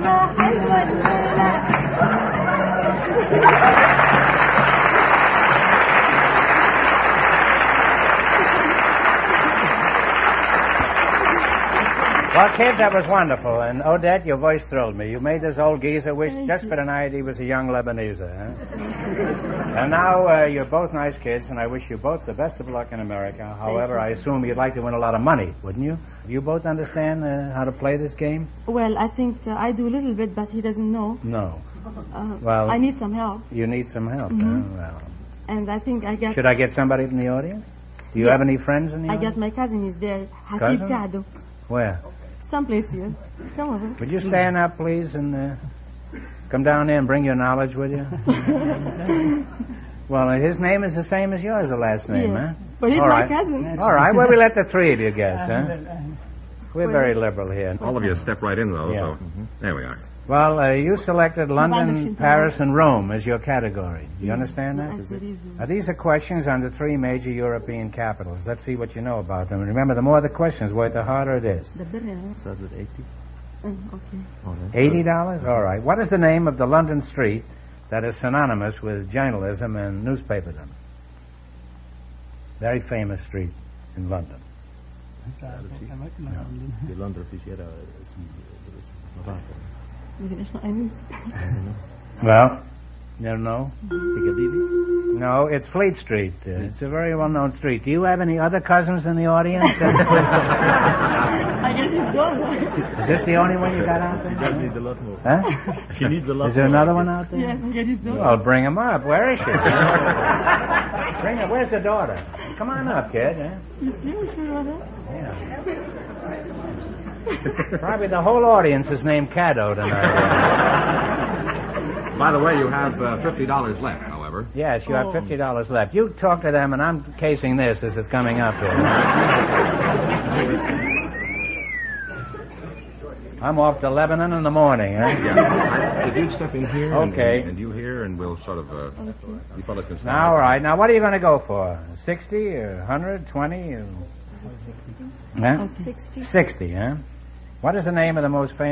حلوة الليلة. Well, kids, that was wonderful. And Odette, your voice thrilled me. You made this old geezer wish just for the night he was a young Lebanese. Huh? And now you're both nice kids, and I wish you both the best of luck in America. However, I assume you'd like to win a lot of money, wouldn't you? Do you both understand how to play this game? Well, I think I do a little bit, but he doesn't know. No. Well, I need some help. You need some help. Mm-hmm. Well. And I think I get... Should I get somebody from the audience? Do you have any friends in the audience? I got my cousin. He's there. Cousin? Hasib Kado. Where? Someplace here. Come over. Would you stand up, please, and come down there and bring your knowledge with you? Well, his name is the same as yours, the last name, Yes. huh? But he's All my right. cousin. All right, well, we let the three of you guess, huh? We're very liberal here. All of you step right in, though, Yeah. so there we are. Well, you selected London, London, Paris, and Rome as your category. Do you understand that? That's what he's Now, these are questions on the three major European capitals. Let's see what you know about them. And remember, the more the questions were, the harder it is. Starts with 80. Okay. $80? All right. What is the name of the London street that is synonymous with journalism and newspaperdom? Very famous street in London. في لندن في شارع اسمه Well, you don't know? Piccadilly. No, it's Fleet Street. It's a very well-known street. Do you have any other cousins in the audience? I guess he's gone. Is this the only one you got out She there? does need a lot more. Huh? She needs a lot more. Is there another one out there? Yes, I guess he's gone. Well, bring him up. Where is she? Bring her. Where's the daughter? Come on up, kid. Huh? You sure about that? Yeah. Probably the whole audience is named Caddo tonight. By the way, you have $50 left, however. Yes, you have $50 left. You talk to them, and I'm casing this as it's coming up here. I'm off to Lebanon in the morning, huh? Yeah. If you'd step in here, Okay. and you here, and we'll sort of, you fellas can stand Now, all up. right. Now, what are you going to go for? 60 or 100, 20? Or... Huh? 60. 60, huh? What is the name of the most famous